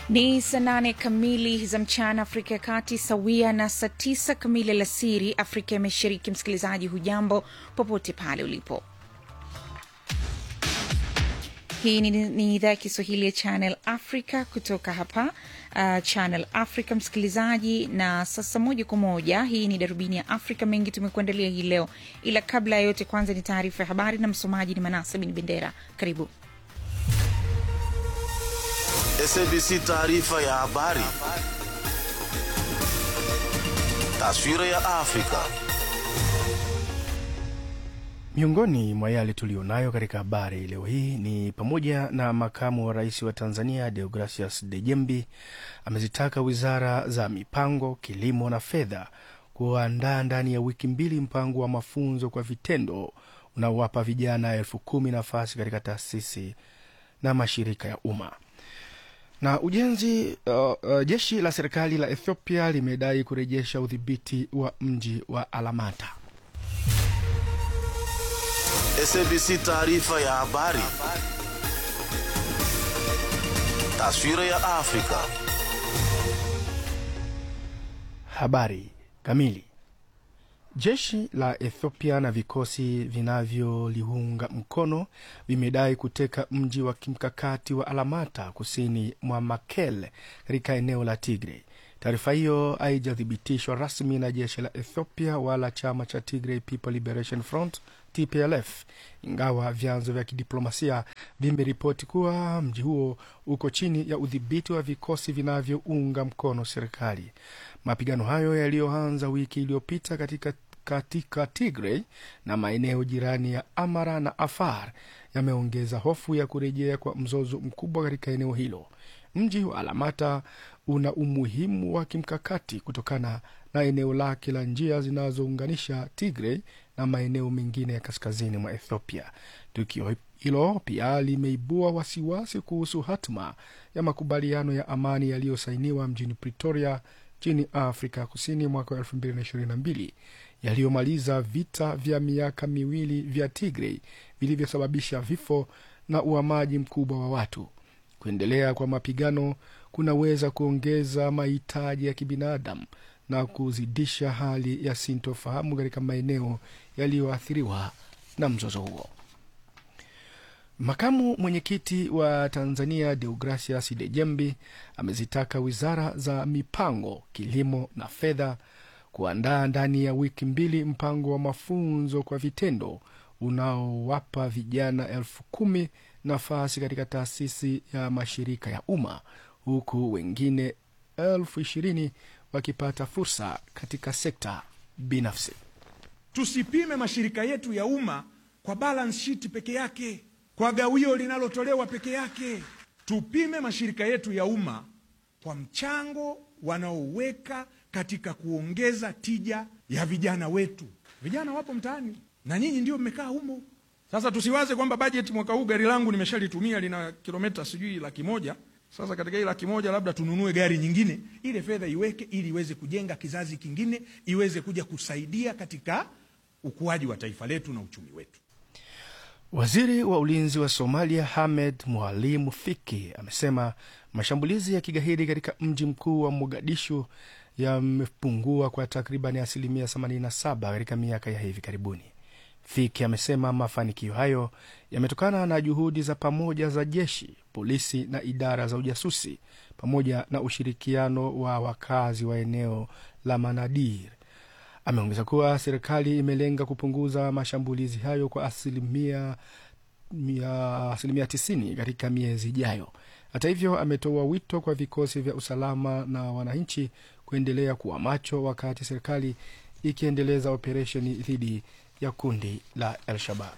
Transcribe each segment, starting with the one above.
Ni saa 8 kamili za mchana Afrika ya Kati, sawia na saa 9 kamili alasiri Afrika ya Mashariki. Msikilizaji hujambo popote pale ulipo. Hii ni idhaa ya Kiswahili ya Channel Africa kutoka hapa Channel Africa msikilizaji, na sasa moja kwa moja hii ni Darubini ya Afrika. Mengi tumekuandalia hii leo, ila kabla ya yote kwanza ni taarifa ya habari na msomaji ni Manase bin Bendera. Karibu. SABC taarifa ya habari. Taswira ya Afrika. Miongoni mwa yale tulionayo katika habari leo hii ni pamoja na makamu wa rais wa Tanzania Deogracius Dejembi amezitaka wizara za mipango, kilimo na fedha kuandaa ndani ya wiki 2 mpango wa mafunzo kwa vitendo unaowapa vijana 10,000 nafasi katika taasisi na mashirika ya umma. Na jeshi la serikali la Ethiopia limedai kurejesha udhibiti wa mji wa Alamata. SABC taarifa ya habari. Taswira ya Afrika. Habari kamili. Jeshi la Ethiopia na vikosi vinavyoliunga mkono vimedai kuteka mji wa kimkakati wa Alamata kusini mwa Mekelle katika eneo la Tigray. Taarifa hiyo haijathibitishwa rasmi na jeshi la Ethiopia wala chama cha Tigray People Liberation Front TPLF, ingawa vyanzo vya kidiplomasia vimeripoti kuwa mji huo uko chini ya udhibiti wa vikosi vinavyounga mkono serikali. Mapigano hayo yaliyoanza wiki iliyopita katika Tigray na maeneo jirani ya Amara na Afar yameongeza hofu ya kurejea kwa mzozo mkubwa katika eneo hilo. Mji wa Alamata una umuhimu wa kimkakati kutokana na eneo lake la njia zinazounganisha Tigray na maeneo mengine ya kaskazini mwa Ethiopia. Tukio hilo pia limeibua wasiwasi kuhusu hatma ya makubaliano ya amani yaliyosainiwa mjini Pretoria nchini Afrika Kusini mwaka 2022 yaliyomaliza vita vya miaka 2 vya Tigray vilivyosababisha vifo na uhamaji mkubwa wa watu. Kuendelea kwa mapigano kunaweza kuongeza mahitaji ya kibinadamu na kuzidisha hali ya sintofahamu katika maeneo yaliyoathiriwa na mzozo huo. Makamu mwenyekiti wa Tanzania Deogracius Dejembi amezitaka wizara za mipango, kilimo na fedha kuandaa ndani ya wiki 2 mpango wa mafunzo kwa vitendo unaowapa vijana 10,000 nafasi katika taasisi ya mashirika ya umma, huku wengine 20,000 wakipata fursa katika sekta binafsi. Tusipime mashirika yetu ya umma kwa balance sheet peke yake, kwa gawio linalotolewa peke yake. Tupime mashirika yetu ya umma kwa mchango wanaoweka katika kuongeza tija ya vijana wetu. Vijana wapo mtaani na nyinyi ndio mmekaa humo. Sasa tusiwaze kwamba budget mwaka huu gari langu nimeshalitumia lina kilomita sijui 100,000. Sasa katika ile 100,000 labda tununue gari nyingine, ile fedha iweke ili iweze kujenga kizazi kingine, iweze kuja kusaidia katika ukuaji wa taifa letu na uchumi wetu. Waziri wa ulinzi wa Somalia Hamed Mwalimu Fiki amesema mashambulizi ya kigaidi katika mji mkuu wa Mogadishu yamepungua kwa takriban 87% katika miaka ya hivi karibuni. Fiki amesema mafanikio hayo yametokana na juhudi za pamoja za jeshi, polisi na idara za ujasusi pamoja na ushirikiano wa wakazi wa eneo la Manadir. Ameongeza kuwa serikali imelenga kupunguza mashambulizi hayo kwa asilimia 90 katika miezi ijayo. Hata hivyo, ametoa wito kwa vikosi vya usalama na wananchi kuendelea kuwa macho wakati serikali ikiendeleza operesheni dhidi ya kundi la Al-Shabaab.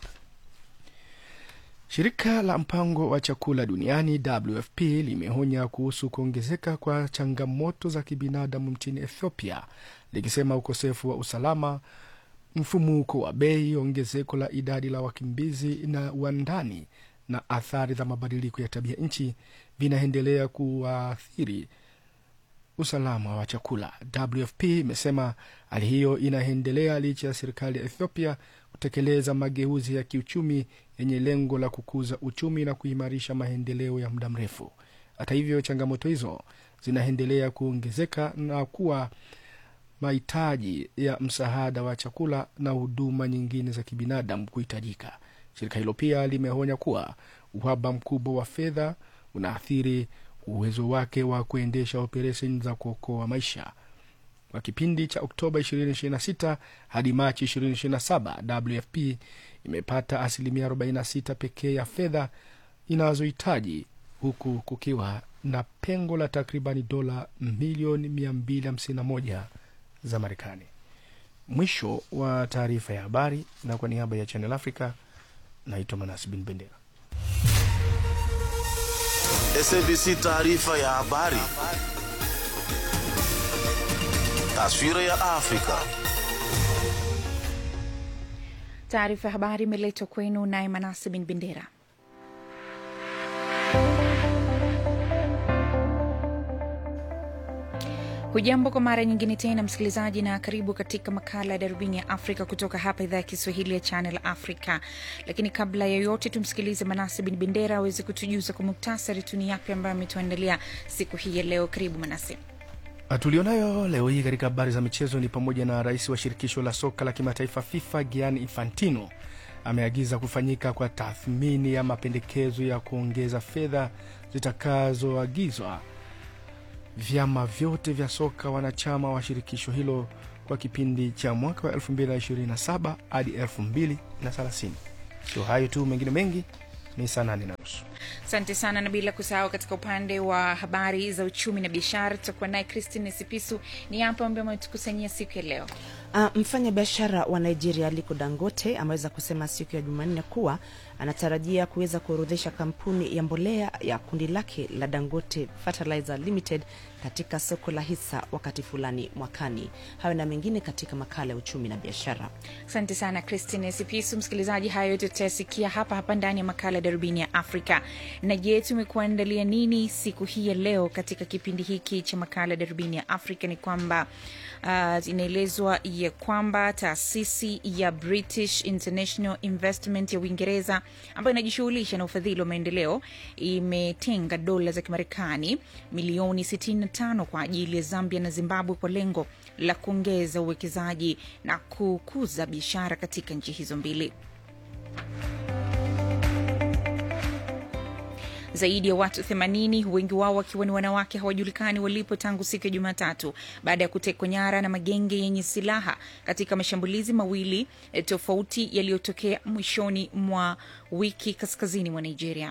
Shirika la mpango wa chakula duniani WFP limeonya kuhusu kuongezeka kwa changamoto za kibinadamu nchini Ethiopia, likisema ukosefu wa usalama, mfumuko wa bei, ongezeko la idadi la wakimbizi na wandani na athari za mabadiliko ya tabia nchi vinaendelea kuathiri usalama wa chakula. WFP imesema hali hiyo inaendelea licha ya serikali ya Ethiopia kutekeleza mageuzi ya kiuchumi yenye lengo la kukuza uchumi na kuimarisha maendeleo ya muda mrefu. Hata hivyo, changamoto hizo zinaendelea kuongezeka na kuwa mahitaji ya msaada wa chakula na huduma nyingine za kibinadamu kuhitajika. Shirika hilo pia limeonya kuwa uhaba mkubwa wa fedha unaathiri uwezo wake wa kuendesha operesheni za kuokoa maisha. Kwa kipindi cha Oktoba 2026 hadi Machi 2027, WFP imepata asilimia 46 pekee ya fedha inazohitaji, huku kukiwa na pengo la takribani dola milioni 251 za Marekani. Mwisho wa taarifa ya habari, na kwa niaba ya Channel Africa naitwa Manasi bin Bendera. SABC taarifa ya habari. Taswira ya Afrika. Taarifa ya habari imeletwa kwenu naye Manasi bin Bendera. Hujambo kwa mara nyingine tena msikilizaji, na karibu katika makala ya Darubini ya Afrika kutoka hapa idhaa ya Kiswahili ya Channel Africa. Lakini kabla ya yote tumsikilize Manasi bin Bendera aweze kutujuza kwa muktasari tuni yapi ambayo ametuandalia siku hii ya leo. Karibu Manasi. Tulionayo leo hii katika habari za michezo ni pamoja na rais wa shirikisho la soka la kimataifa FIFA Gianni Infantino ameagiza kufanyika kwa tathmini ya mapendekezo ya kuongeza fedha zitakazoagizwa vyama vyote vya soka wanachama wa shirikisho hilo kwa kipindi cha mwaka wa 2027 hadi 2030. Sio hayo tu, mengine mengi ni saa 8:30. Asante sana, na bila kusahau katika upande wa habari za uchumi na biashara tutakuwa naye Christine Sipisu. Ni hapo ambapo ametukusanyia siku ya leo. Mfanya biashara wa Nigeria Aliko Dangote ameweza kusema siku ya Jumanne kuwa anatarajia kuweza kuorodhesha kampuni ya mbolea ya kundi lake la Dangote Fertilizer Limited katika soko la hisa wakati fulani mwakani. Hayo na mengine katika makala ya uchumi na biashara. Asante sana Christine Sipisu. Msikilizaji, hayo yote tutasikia hapa ndani ya makala ya Darubini ya Afrika. Na je, tumekuandalia nini siku hii ya leo katika kipindi hiki cha makala ya Darubini ya Afrika? Ni kwamba inaelezwa ya kwamba taasisi ya British International Investment ya Uingereza ambayo inajishughulisha na ufadhili wa maendeleo imetenga dola za Kimarekani milioni 65 kwa ajili ya Zambia na Zimbabwe kwa lengo la kuongeza uwekezaji na kukuza biashara katika nchi hizo mbili. Zaidi ya watu 80, wengi wao wakiwa ni wanawake, hawajulikani walipo tangu siku ya Jumatatu baada ya kutekwa nyara na magenge yenye silaha katika mashambulizi mawili tofauti yaliyotokea mwishoni mwa wiki kaskazini mwa Nigeria.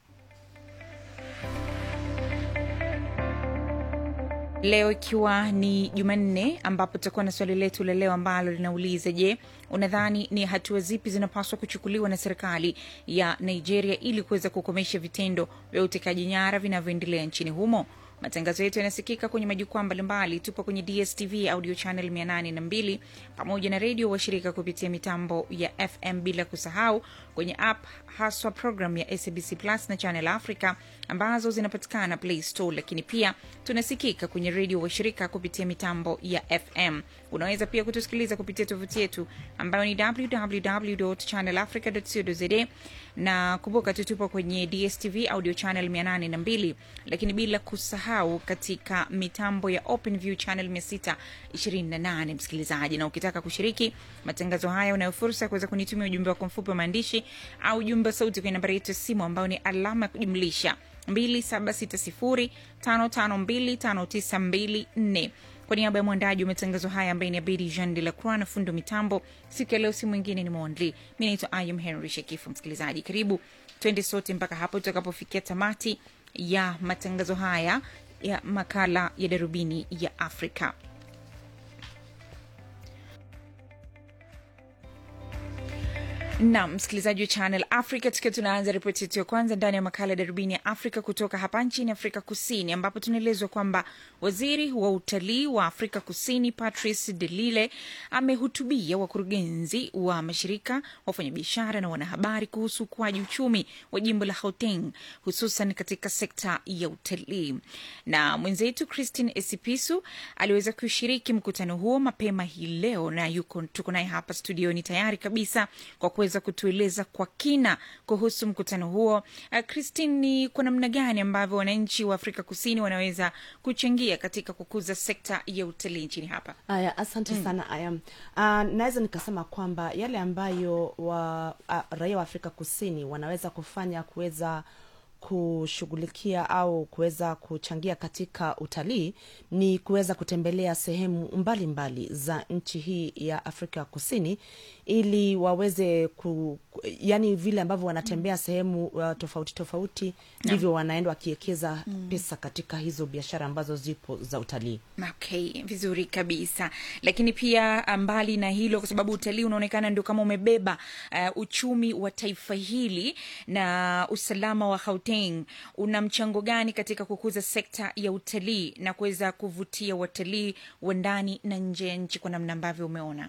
Leo ikiwa ni Jumanne, ambapo tutakuwa na swali letu la leo ambalo linauliza, je, unadhani ni hatua zipi zinapaswa kuchukuliwa na serikali ya Nigeria ili kuweza kukomesha vitendo vya utekaji nyara vinavyoendelea nchini humo? Matangazo yetu yanasikika kwenye majukwaa mbalimbali. Tupo kwenye DSTV audio channel 802 pamoja na radio washirika kupitia mitambo ya FM, bila kusahau kwenye app haswa program ya SABC Plus na Channel Africa ambazo zinapatikana Play Store. Lakini pia tunasikika kwenye radio washirika kupitia mitambo ya FM. Unaweza pia kutusikiliza kupitia tovuti yetu ambayo ni www.channelafrica.co.za, na kumbuka tupo kwenye DSTV audio channel 802, lakini bila kusahau katika mitambo ya OpenView channel 628. Msikilizaji, na ukitaka kushiriki matangazo haya unayo fursa kuweza kunitumia ujumbe wako mfupi wa maandishi au ujumbe sauti kwenye nambari yetu ya simu ambayo ni alama ya kujumlisha 276055259254. Kwa niaba ya mwandaji wa matangazo haya ambaye ni Abedi Jean de la Croix na fundo mitambo siku ya leo si mwingine ni Mondli. Mimi naitwa Ayum Henry Shekifu. Msikilizaji, karibu twende sote mpaka hapo tutakapofikia tamati ya matangazo haya ya makala ya Darubini ya Afrika. Na msikilizaji wa Channel Africa, tukiwa tunaanza ripoti yetu ya kwanza ndani ya makala ya Darubini ya Afrika kutoka hapa nchini Afrika Kusini, ambapo tunaelezwa kwamba waziri wa utalii wa Afrika Kusini Patrice de Lille amehutubia wakurugenzi wa mashirika, wafanyabiashara na wanahabari kuhusu ukuaji uchumi wa jimbo la Gauteng, hususan katika sekta ya utalii. Na mwenzetu Christine Esipisu aliweza kushiriki mkutano huo mapema hii leo, na tuko naye hapa studioni tayari kabisa kwa kuweza kutueleza kwa kina kuhusu mkutano huo. Christine, ni kwa namna gani ambavyo wananchi wa Afrika Kusini wanaweza kuchangia katika kukuza sekta ya utalii nchini hapa? Aya, asante sana Aya. Naweza nikasema kwamba yale ambayo raia wa Afrika Kusini wanaweza kufanya kuweza kushughulikia au kuweza kuchangia katika utalii ni kuweza kutembelea sehemu mbalimbali za nchi hii ya Afrika Kusini, ili waweze yani vile ambavyo wanatembea sehemu tofauti tofauti ndivyo wanaenda wakiekeza pesa katika hizo biashara ambazo zipo za utalii. Okay, vizuri kabisa. Lakini pia mbali na hilo, kwa sababu utalii unaonekana ndio kama umebeba uchumi wa taifa hili, na usalama wa Gauteng una mchango gani katika kukuza sekta ya utalii na kuweza kuvutia watalii wa ndani na nje ya nchi kwa namna ambavyo umeona?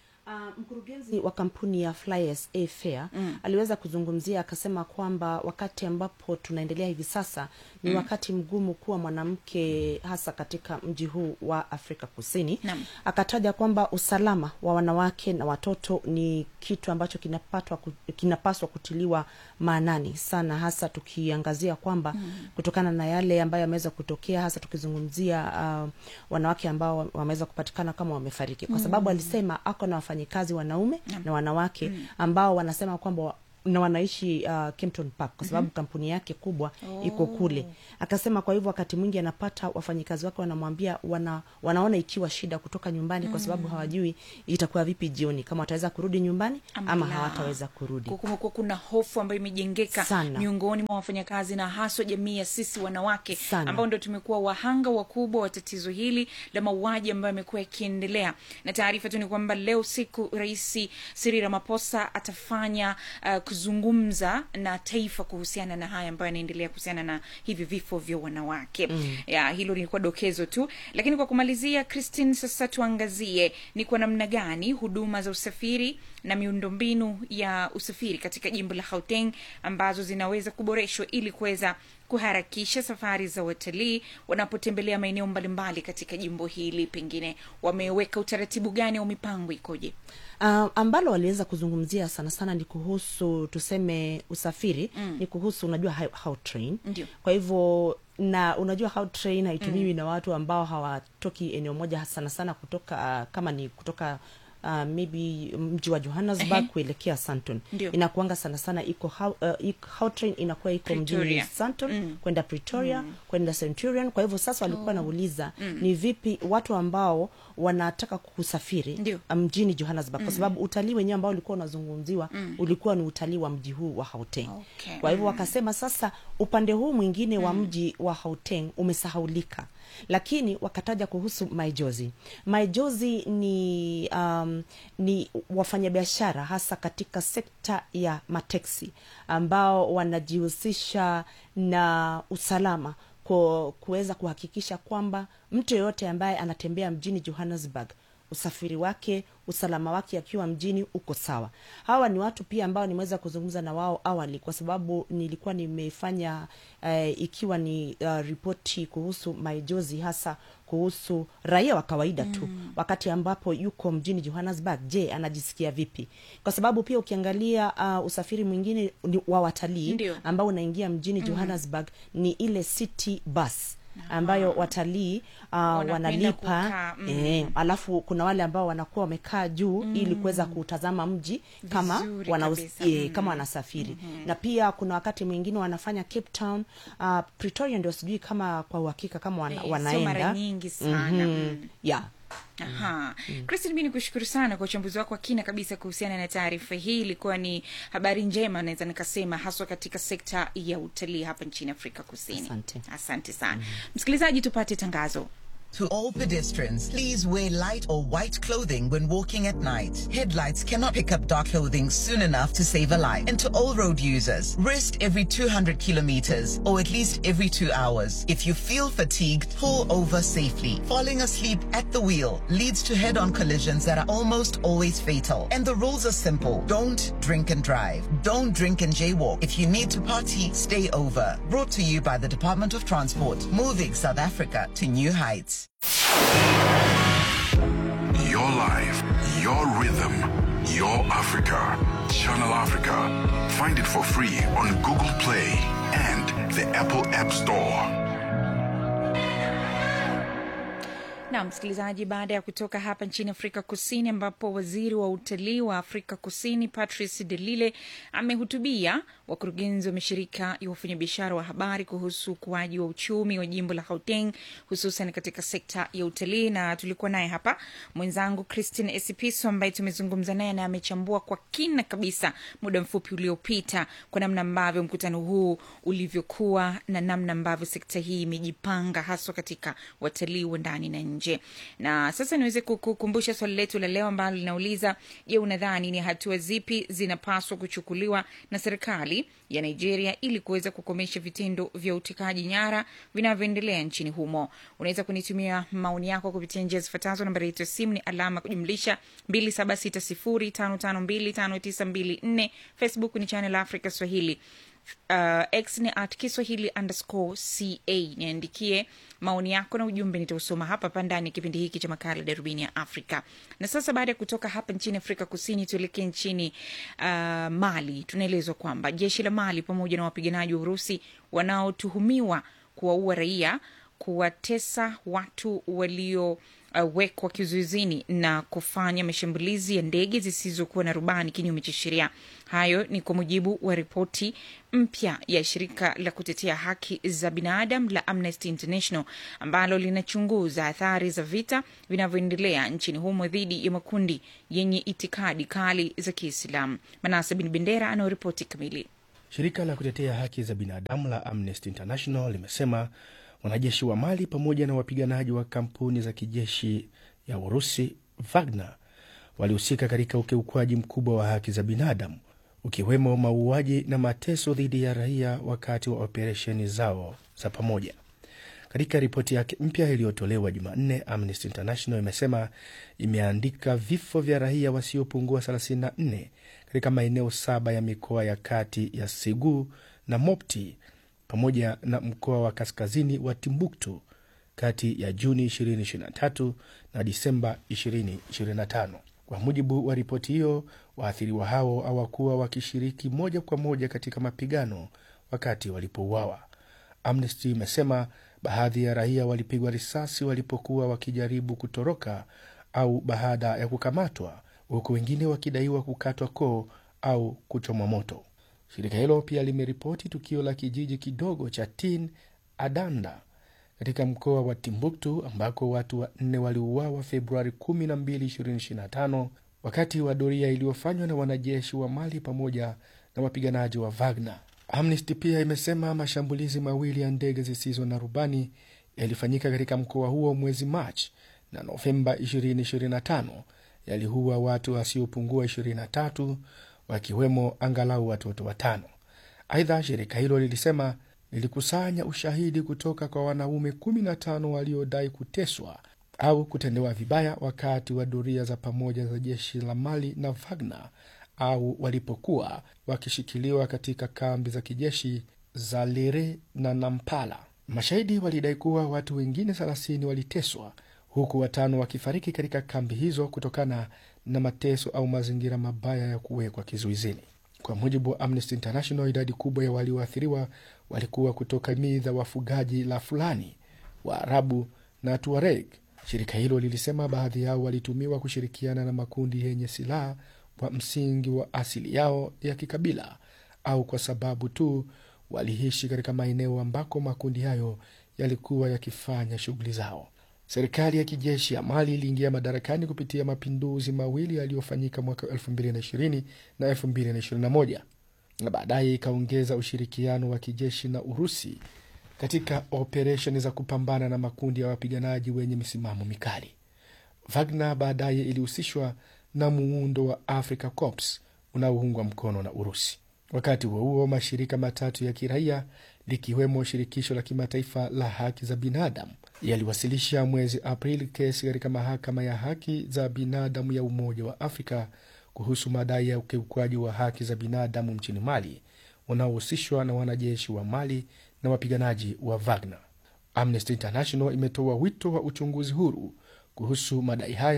Mkurugenzi wa kampuni ya Flyers Airfare aliweza kuzungumzia, akasema kwamba wakati ambapo tunaendelea hivi sasa ni wakati mgumu kuwa mwanamke hasa katika mji huu wa Afrika Kusini. Akataja kwamba usalama wa wanawake na watoto ni kitu ambacho kinapaswa kutiliwa maanani sana, hasa tukiangazia kwamba kutokana na yale ambayo yameweza kutokea, hasa tukizungumzia wanawake ambao wameweza kupatikana kama wamefariki, kwa sababu alisema ako na wafanyikazi wanaume na wanawake ambao wanasema kwamba na wanaishi Kempton Park kwa sababu kampuni yake kubwa iko kule. Akasema kwa hivyo wakati mwingi anapata wafanyikazi wake wanamwambia wanaona ikiwa shida kutoka nyumbani kwa sababu hawajui itakuwa vipi jioni, kama wataweza kurudi nyumbani ama hawataweza kurudi. Kuna hofu ambayo imejengeka miongoni mwa wafanyakazi na haswa jamii ya sisi wanawake ambao ndio tumekuwa wahanga wakubwa wa tatizo hili la mauaji ambayo yamekuwa yakiendelea. Na taarifa tu ni kwamba leo siku Rais Cyril Ramaphosa atafanya kuzungumza na taifa kuhusiana na haya ambayo yanaendelea kuhusiana na hivi vifo vya wanawake. Ya hilo lilikuwa dokezo tu. Lakini kwa kumalizia, Christine, sasa tuangazie ni kwa namna gani huduma za usafiri na miundombinu ya usafiri katika jimbo la Gauteng ambazo zinaweza kuboreshwa ili kuweza kuharakisha safari za watalii wanapotembelea maeneo mbalimbali katika jimbo hili. Pengine wameweka utaratibu gani au mipango ikoje? Ambalo waliweza kuzungumzia sana sana ni kuhusu tuseme usafiri, ni kuhusu unajua Gautrain. Kwa hivyo na unajua Gautrain haitumiwi na watu ambao hawatoki eneo moja sana sana kutoka kama ni kutoka maybe mji wa Johannesburg kuelekea Sandton. Inakuanga sana sana iko Gautrain inakuwa iko mjini Sandton kwenda Pretoria kwenda Centurion. Kwa hivyo sasa walikuwa nauliza ni vipi watu ambao wanataka kusafiri mjini Johannesburg, kwa sababu utalii wenyewe ambao ulikuwa unazungumziwa ulikuwa ni utalii wa mji huu wa Gauteng. Kwa hivyo wakasema sasa upande huu mwingine wa mji wa Gauteng umesahaulika, lakini wakataja kuhusu Maijozi. Maijozi ni wafanyabiashara hasa katika sekta ya mateksi ambao wanajihusisha na usalama kuweza kuhakikisha kwamba mtu yeyote ambaye anatembea mjini Johannesburg usafiri wake, usalama wake akiwa mjini uko sawa. Hawa ni watu pia ambao nimeweza kuzungumza na wao awali, kwa sababu nilikuwa nimefanya ikiwa ni ripoti kuhusu Maijozi, hasa kuhusu raia wa kawaida tu wakati ambapo yuko mjini Johannesburg. Je, anajisikia vipi? Kwa sababu pia ukiangalia usafiri mwingine wa watalii ambao unaingia mjini Johannesburg ni ile city bus ambayo watalii wanalipa alafu kuna wale ambao wanakuwa wamekaa juu ili kuweza kutazama mji kama kama wanasafiri. Na pia kuna wakati mwingine wanafanya Cape Town, Pretoria ndio sijui kama kwa uhakika kama wanaenda mara nyingi sana. Christine, mimi nikushukuru sana kwa uchambuzi wako wa kina kabisa kuhusiana na taarifa hii. Ilikuwa ni habari njema naweza nikasema, haswa katika sekta ya utalii hapa nchini Afrika Kusini. Asante sana. Msikilizaji, tupate tangazo. To all pedestrians, please wear light or white clothing when walking at night. Headlights cannot pick up dark clothing soon enough to save a life. And to all road users, rest every 200 kilometers or at least every 2 hours. If you feel fatigued, pull over safely. Falling asleep at the wheel leads to head-on collisions that are almost always fatal. And the rules are simple. Don't drink and drive. Don't drink and jaywalk. If you need to party, stay over. Brought to you by the Department of Transport, moving South Africa to new heights. Your life, your rhythm, Your Africa. Channel Africa. Find it for free on Google Play and the Apple App Store. Na msikilizaji, baada ya kutoka hapa nchini Afrika Kusini ambapo waziri wa utalii wa Afrika Kusini Patrice de Lille amehutubia wakurugenzi wa mashirika ya wafanyabiashara wa habari kuhusu ukuaji wa uchumi wa jimbo la Gauteng hususan katika sekta ya utalii, na tulikuwa naye hapa mwenzangu Christine Esipiso ambaye tumezungumza naye na amechambua kwa kina kabisa muda mfupi uliopita kwa namna ambavyo mkutano huu ulivyokuwa na namna ambavyo sekta hii imejipanga haswa katika watalii wa ndani na nje. Na sasa niweze kukumbusha swali letu la leo ambalo linauliza, je, unadhani ni hatua zipi zinapaswa kuchukuliwa na serikali ya Nigeria ili kuweza kukomesha vitendo vya utekaji nyara vinavyoendelea nchini humo? Unaweza kunitumia maoni yako kupitia njia zifuatazo. Nambari yetu ya simu ni _, 276055259254. Facebook ni Channel Africa Swahili. X ni @Kiswahili_CA. Niandikie maoni yako na ujumbe, nitausoma hapa pandani kipindi hiki cha makala Darubini ya Afrika. Na sasa baada ya kutoka hapa nchini Afrika Kusini tuelekee nchini Mali. Tunaelezwa kwamba jeshi la Mali pamoja na wapiganaji wa Urusi wanaotuhumiwa kuwaua raia, kuwatesa watu walio wekwa kizuizini na kufanya mashambulizi ya ndege zisizokuwa na rubani kinyume cha sheria. Hayo ni kwa mujibu wa ripoti mpya ya shirika la kutetea haki za binadamu la Amnesty International ambalo linachunguza athari za vita vinavyoendelea nchini humo dhidi ya makundi yenye itikadi kali za Kiislamu. Manase bin Bendera anaoripoti kamili. Shirika la kutetea haki za binadamu la Amnesty International limesema wanajeshi wa Mali pamoja na wapiganaji wa kampuni za kijeshi ya Urusi Wagner walihusika katika ukiukwaji mkubwa wa haki za binadamu, ukiwemo mauaji na mateso dhidi ya raia wakati wa operesheni zao za pamoja. Katika ripoti yake mpya iliyotolewa Jumanne, Amnesty International imesema imeandika vifo vya raia wasiopungua 34 katika maeneo 7 ya mikoa ya kati ya Ségou na Mopti pamoja na mkoa wa kaskazini wa Timbuktu kati ya Juni 2023 na Disemba 2025. Kwa mujibu wa ripoti hiyo, waathiriwa hao hawakuwa wakishiriki moja kwa moja katika mapigano wakati walipouawa. Amnesty imesema baadhi ya raia walipigwa risasi walipokuwa wakijaribu kutoroka au baada ya kukamatwa, huku wengine wakidaiwa kukatwa koo au kuchomwa moto. Shirika hilo pia limeripoti tukio la kijiji kidogo cha Tin Adanda katika mkoa wa Timbuktu ambako watu 4 waliuawa Februari 12, 2025 wakati wa doria iliyofanywa na wanajeshi wa Mali pamoja na wapiganaji wa Wagner. Amnesty pia imesema mashambulizi mawili ya ndege zisizo na rubani yalifanyika katika mkoa huo mwezi Machi na Novemba 2025, yaliua watu wasiopungua 23 wakiwemo angalau watoto 5. Aidha, shirika hilo lilisema lilikusanya ushahidi kutoka kwa wanaume 15 waliodai kuteswa au kutendewa vibaya wakati wa doria za pamoja za jeshi la Mali na Wagner au walipokuwa wakishikiliwa katika kambi za kijeshi za Lere na Nampala. Mashahidi walidai kuwa watu wengine 30 waliteswa huku 5 wakifariki katika kambi hizo kutokana na mateso au mazingira mabaya ya kuwekwa kizuizini. Kwa mujibu wa Amnesty International, idadi kubwa ya walioathiriwa walikuwa kutoka jamii za wafugaji la Fulani, Waarabu na Tuareg. Shirika hilo lilisema baadhi yao walitumiwa kushirikiana na makundi yenye silaha kwa msingi wa asili yao ya kikabila au kwa sababu tu waliishi katika maeneo ambako makundi hayo yalikuwa yakifanya shughuli zao. Serikali ya kijeshi ya Mali iliingia madarakani kupitia mapinduzi mawili yaliyofanyika mwaka 2020 na 2021 na baadaye ikaongeza ushirikiano wa kijeshi na Urusi katika operesheni za kupambana na makundi ya wapiganaji wenye misimamo mikali. Wagner baadaye ilihusishwa na muundo wa Africa Corps unaoungwa mkono na Urusi. Wakati huo mashirika matatu ya kiraia likiwemo shirikisho la kimataifa la haki za binadamu yaliwasilisha mwezi Aprili kesi katika mahakama ya haki za binadamu ya Umoja wa Afrika kuhusu madai ya ukiukwaji wa haki za binadamu nchini Mali unaohusishwa na wanajeshi wa Mali na wapiganaji wa Wagner. Amnesty International imetoa wito wa uchunguzi huru kuhusu madai haya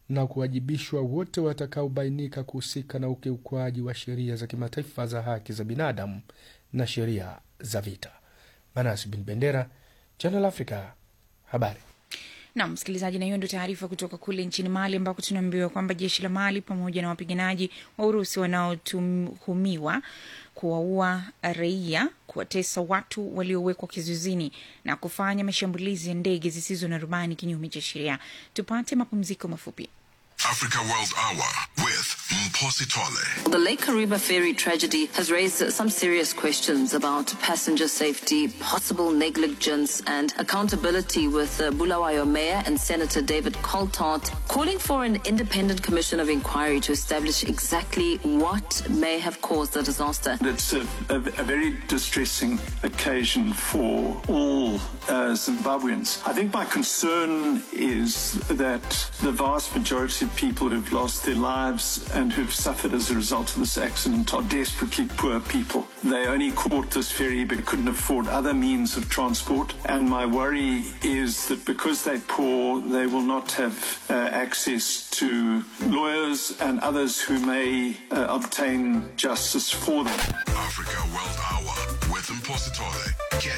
na kuwajibishwa wote watakaobainika kuhusika na ukiukwaji wa sheria za kimataifa za haki za binadamu na sheria za vita. Manas bin Bendera, Channel Africa, habari. Na msikilizaji, na hiyo ndio taarifa kutoka kule nchini Mali, ambako tunaambiwa kwamba jeshi la Mali pamoja na wapiganaji wa Urusi wanaotuhumiwa kuwaua raia, kuwatesa watu waliowekwa kizuizini na kufanya mashambulizi ya ndege zisizo na rubani kinyume cha sheria. Tupate mapumziko mafupi. Africa World Hour with Mposi Tole. The Lake Kariba ferry tragedy has raised some serious questions about passenger safety, possible negligence and accountability, with Bulawayo Mayor and Senator David Coltart calling for an independent commission of inquiry to establish exactly what may have caused the disaster. It's a very distressing occasion for all Zimbabweans. I think my concern is that the vast majority of people who've lost their lives and who've suffered as a result of this accident are desperately poor people. They only caught this ferry but couldn't afford other means of transport. And my worry is that because they're poor, they will not have access to lawyers and others who may obtain justice for them. Africa World Hour with Mposi Tole.